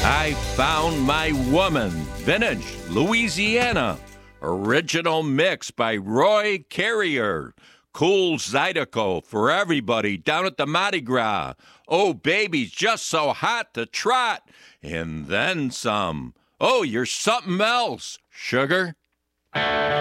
I found my woman, vintage Louisiana, original mix by Roy Carrier. Cool Zydeco for everybody down at the Mardi Gras. Oh, baby's just so hot to trot. And then some. Oh, you're something else, sugar.